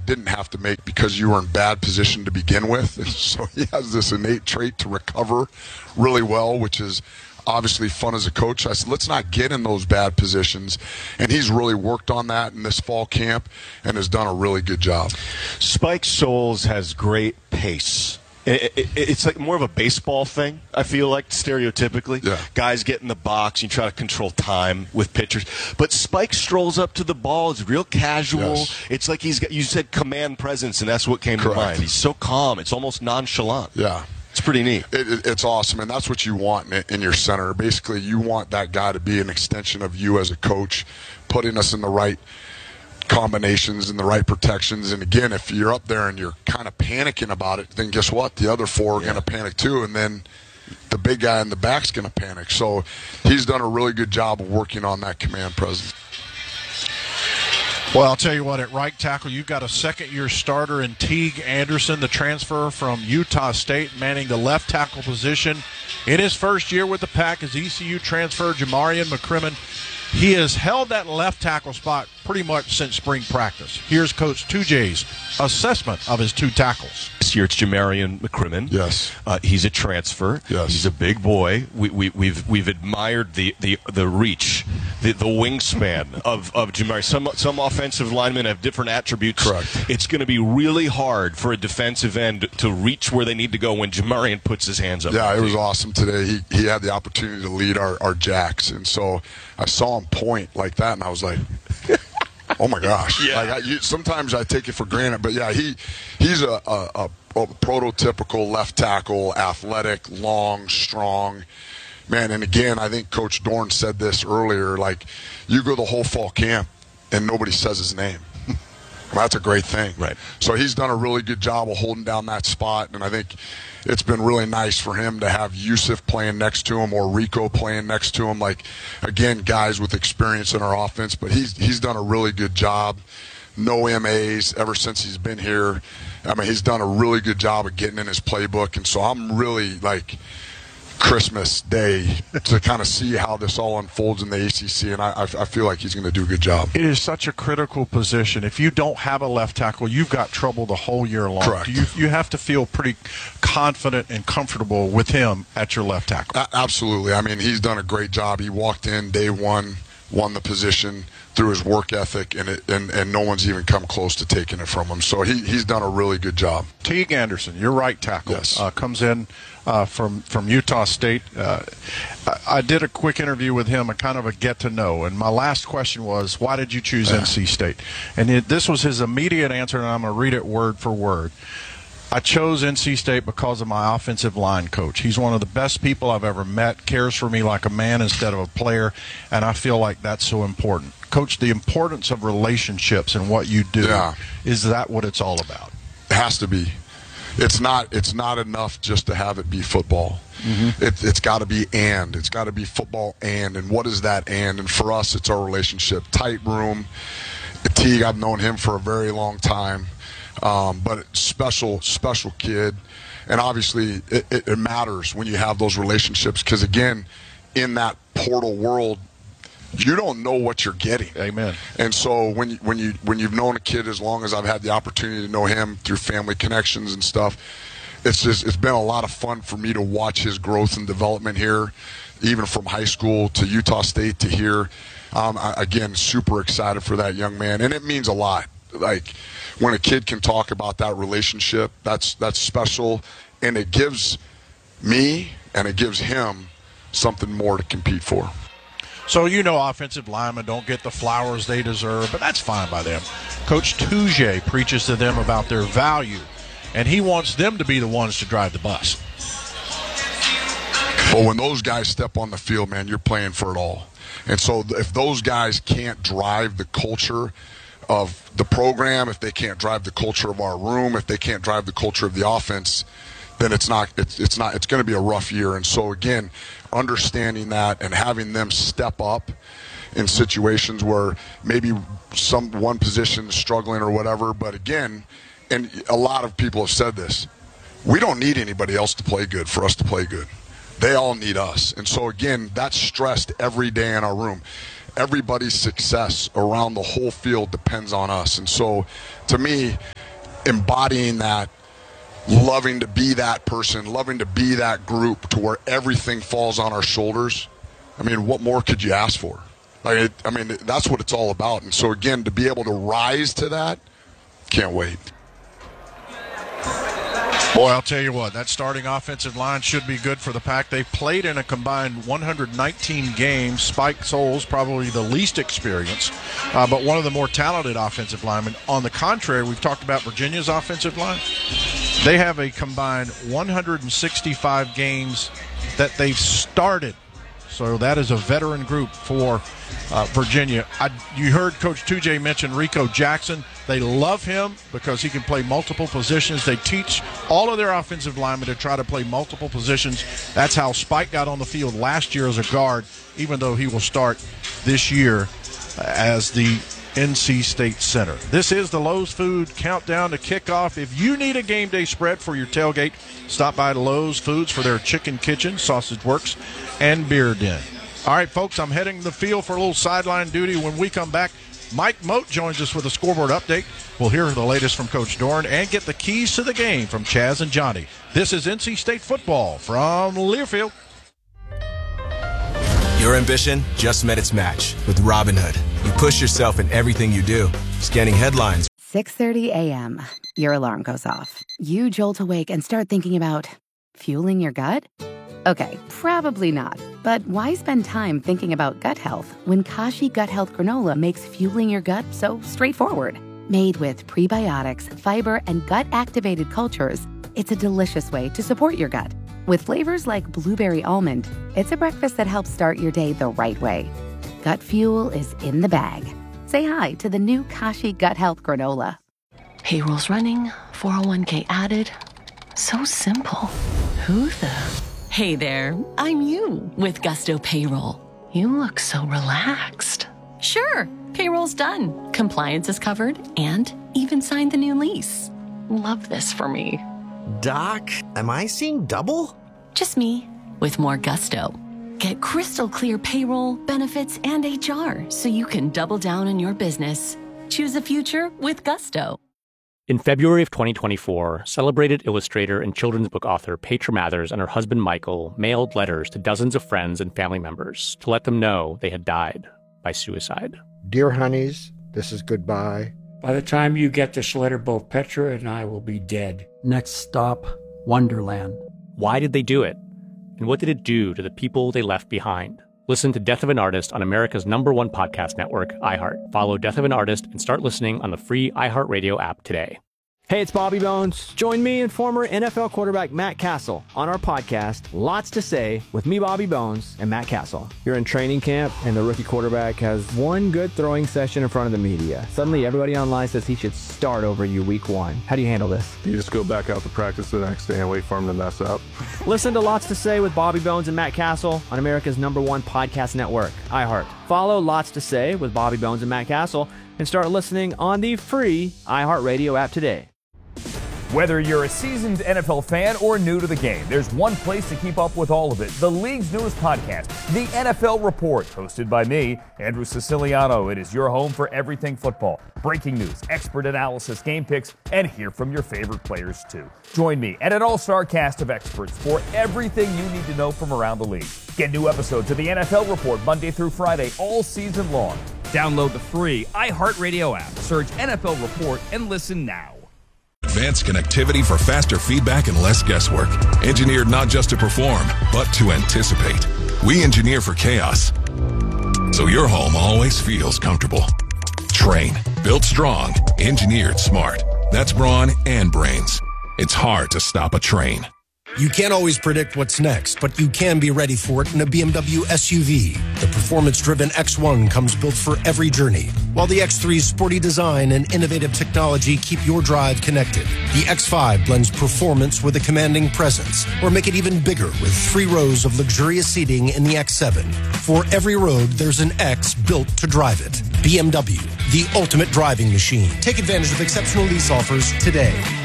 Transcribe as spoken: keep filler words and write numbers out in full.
didn't have to make because you were in bad position to begin with. And so he has this innate trait to recover really well, which is obviously fun as a coach. I said, let's not get in those bad positions. And he's really worked on that in this fall camp and has done a really good job. Spike Scholes has great pace. It, it, it's like more of a baseball thing, I feel like, stereotypically. Yeah. Guys get in the box, you try to control time with pitchers. But Spike strolls up to the ball. It's real casual. Yes. It's like he's got, you said command presence, and that's what came Correct. to mind. He's so calm. It's almost nonchalant. Yeah. It's pretty neat. It, it, it's awesome, and that's what you want in, in your center. Basically, you want that guy to be an extension of you as a coach, putting us in the right combinations and the right protections. And again, if you're up there and you're kind of panicking about it, then guess what? The other four are Yeah. going to panic too, and then the big guy in the back's going to panic. So he's done a really good job of working on that command presence. Well, I'll tell you what, at right tackle, you've got a second-year starter in Teague Anderson, the transfer from Utah State, manning the left tackle position. In his first year with the Pack as E C U transfer, Jamarian McCrimmon, he has held that left tackle spot pretty much since spring practice. Here's Coach Tujay's assessment of his two tackles. This year it's Jamarian McCrimmon. Yes. Uh, he's a transfer. Yes. He's a big boy. We, we, we've we've admired the, the, the reach, the, the wingspan of, of Jamarian. Some, some offensive linemen have different attributes. Correct. It's going to be really hard for a defensive end to reach where they need to go when Jamarian puts his hands up. Yeah, it was awesome today. He he had the opportunity to lead our, our jacks, and so I saw him point like that, and I was like, oh my gosh! Yeah. Like I, you, sometimes I take it for granted, but yeah, he he's a, a, a, a prototypical left tackle, athletic, long, strong man. And again, I think Coach Dorn said this earlier. Like, you go the whole fall camp, and nobody says his name. Well, that's a great thing. Right. So he's done a really good job of holding down that spot, and I think it's been really nice for him to have Yusuf playing next to him or Rico playing next to him. Like, again, guys with experience in our offense, but he's he's done a really good job. No M As ever since he's been here. I mean, he's done a really good job of getting in his playbook, and so I'm really, like, Christmas Day to kind of see how this all unfolds in the A C C, and I, I feel like he's going to do a good job. It is such a critical position. If you don't have a left tackle, you've got trouble the whole year long. Correct. You, you have to feel pretty confident and comfortable with him at your left tackle. A- absolutely. I mean, he's done a great job. He walked in day one, won the position through his work ethic, and it, and, and no one's even come close to taking it from him. So he, he's done a really good job. Teague Anderson, your right tackle, Yes. uh, comes in uh, from from Utah State. Uh, I, I did a quick interview with him, a kind of a get to know, and my last question was, why did you choose N C State? And it, this was his immediate answer, and I'm going to read it word for word. I chose N C State because of my offensive line coach. He's one of the best people I've ever met, cares for me like a man instead of a player, and I feel like that's so important. Coach, the importance of relationships and what you do, Yeah. is that what it's all about? It has to be. It's not. It's not enough just to have it be football. Mm-hmm. It, it's got to be and. It's got to be football and. And what is that and? And for us, it's our relationship. Tight room. Teague, I've known him for a very long time, um, but special, special kid. And obviously, it, it, it matters when you have those relationships because, again, in that portal world, you don't know what you're getting. Amen. And so when you, when you when you've known a kid as long as I've had the opportunity to know him through family connections and stuff, it's just it's been a lot of fun for me to watch his growth and development here, even from high school to Utah State to here. Um, I, again, super excited for that young man, and it means a lot. Like when a kid can talk about that relationship, that's that's special, and it gives me and it gives him something more to compete for. So you know offensive linemen don't get the flowers they deserve, but that's fine by them. Coach Tujay preaches to them about their value, and he wants them to be the ones to drive the bus. Well, when those guys step on the field, man, you're playing for it all. And so if those guys can't drive the culture of the program, if they can't drive the culture of our room, if they can't drive the culture of the offense, then it's not it's, it's not it's going to be a rough year. And so again, understanding that and having them step up in situations where maybe some one position is struggling or whatever, but again, and a lot of people have said this, we don't need anybody else to play good for us to play good. They all need us. And so again, that's stressed every day in our room. Everybody's success around the whole field depends on us. And so to me, embodying that, loving to be that person, loving to be that group to where everything falls on our shoulders. I mean, what more could you ask for? Like, it, I mean, that's what it's all about. And so, again, to be able to rise to that, can't wait. Boy, I'll tell you what, that starting offensive line should be good for the Pack. They played in a combined one hundred nineteen games. Spike Souls, probably the least experienced, uh, but one of the more talented offensive linemen. On the contrary, we've talked about Virginia's offensive line. They have a combined one hundred sixty-five games that they've started. So that is a veteran group for uh, Virginia. I, you heard Coach Tujay mention Rico Jackson. They love him because he can play multiple positions. They teach all of their offensive linemen to try to play multiple positions. That's how Spike got on the field last year as a guard, even though he will start this year as the N C State center. This is the Lowe's Food Countdown to kickoff. If you need a game day spread for your tailgate, stop by Lowe's Foods for their Chicken Kitchen, Sausage Works, and Beer Den. All right, folks, I'm heading to the field for a little sideline duty. When we come back, Mike Moat joins us with a scoreboard update. We'll hear the latest from Coach Doeren and get the keys to the game from Chaz and Johnny. This is N C State football from Learfield. Your ambition just met its match with Robinhood. You push yourself in everything you do, scanning headlines. six thirty a.m. Your alarm goes off. You jolt awake and start thinking about fueling your gut? Okay, probably not. But why spend time thinking about gut health when Kashi Gut Health Granola makes fueling your gut so straightforward? Made with prebiotics, fiber, and gut-activated cultures, it's a delicious way to support your gut. With flavors like blueberry almond, it's a breakfast that helps start your day the right way. Gut fuel is in the bag. Say hi to the new Kashi Gut Health Granola. Payroll's running, four oh one k added. So simple. Who the... Hey there, I'm you with Gusto Payroll. You look so relaxed. Sure, payroll's done. Compliance is covered and even signed the new lease. Love this for me. Doc, am I seeing double? Just me with more gusto. Get crystal clear payroll, benefits, and H R so you can double down on your business. Choose a future with Gusto. In February of twenty twenty-four, celebrated illustrator and children's book author Petra Mathers and her husband Michael mailed letters to dozens of friends and family members to let them know they had died by suicide. Dear honeys, this is goodbye. By the time you get this letter, both Petra and I will be dead. Next stop, Wonderland. Why did they do it? And what did it do to the people they left behind? Listen to Death of an Artist on America's number one podcast network, iHeart. Follow Death of an Artist and start listening on the free iHeartRadio app today. Hey, it's Bobby Bones. Join me and former N F L quarterback Matt Castle on our podcast, Lots to Say, with me, Bobby Bones, and Matt Castle. You're in training camp, and the rookie quarterback has one good throwing session in front of the media. Suddenly, everybody online says he should start over you week one. How do you handle this? You just go back out to practice the next day and wait for him to mess up. Listen to Lots to Say with Bobby Bones and Matt Castle on America's number one podcast network, iHeart. Follow Lots to Say with Bobby Bones and Matt Castle and start listening on the free iHeartRadio app today. Whether you're a seasoned N F L fan or new to the game, there's one place to keep up with all of it. The league's newest podcast, The N F L Report, hosted by me, Andrew Siciliano. It is your home for everything football. Breaking news, expert analysis, game picks, and hear from your favorite players too. Join me and an all-star cast of experts for everything you need to know from around the league. Get new episodes of The N F L Report Monday through Friday all season long. Download the free iHeartRadio app, search N F L Report, and listen now. Advanced connectivity for faster feedback and less guesswork. Engineered not just to perform, but to anticipate. We engineer for chaos, so your home always feels comfortable. Train, built strong, engineered smart. That's brawn and brains. It's hard to stop a train. You can't always predict what's next, but you can be ready for it in a B M W S U V. The performance-driven X one comes built for every journey, while the X three's sporty design and innovative technology keep your drive connected. The X five blends performance with a commanding presence, or make it even bigger with three rows of luxurious seating in the X seven. For every road, there's an X built to drive it. B M W, the ultimate driving machine. Take advantage of exceptional lease offers today.